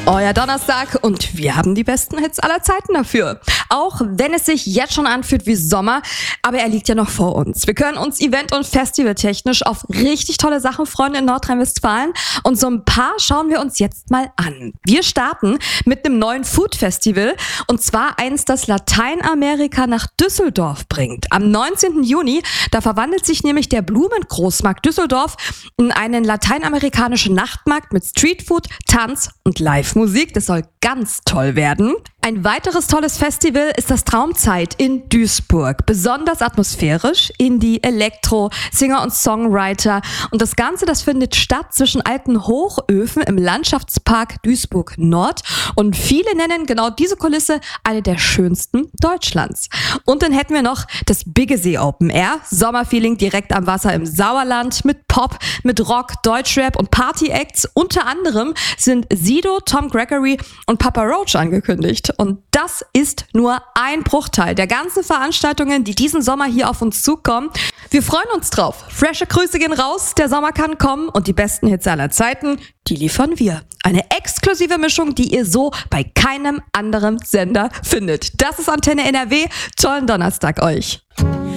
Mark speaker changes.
Speaker 1: Euer Donnerstag und wir haben die besten Hits aller Zeiten dafür. Auch wenn es sich jetzt schon anfühlt wie Sommer, aber er liegt ja noch vor uns. Wir können uns event- und festivaltechnisch auf richtig tolle Sachen freuen in Nordrhein-Westfalen und so ein paar schauen wir uns jetzt mal an. Wir starten mit einem neuen Food-Festival und zwar eins, das Lateinamerika nach Düsseldorf bringt. Am 19. Juni, da verwandelt sich nämlich der Blumengroßmarkt Düsseldorf in einen lateinamerikanischen Nachtmarkt mit Streetfood, Tanz und Live-Musik. Das soll ganz toll werden. Ein weiteres tolles Festival ist das Traumzeit in Duisburg. Besonders atmosphärisch, Indie, Elektro, Singer und Songwriter. Und das Ganze, das findet statt zwischen alten Hochöfen im Landschaftspark Duisburg Nord. Und viele nennen genau diese Kulisse eine der schönsten Deutschlands. Und dann hätten wir noch das Biggesee Open Air. Sommerfeeling direkt am Wasser im Sauerland mit Pop, mit Rock, Deutschrap und Party-Acts. Unter anderem sind Sido, Tom Gregory und Papa Roach angekündigt. Und das ist nur ein Bruchteil der ganzen Veranstaltungen, die diesen Sommer hier auf uns zukommen. Wir freuen uns drauf. Frische Grüße gehen raus, der Sommer kann kommen und die besten Hits aller Zeiten, die liefern wir. Eine exklusive Mischung, die ihr so bei keinem anderen Sender findet. Das ist Antenne NRW. Tollen Donnerstag euch.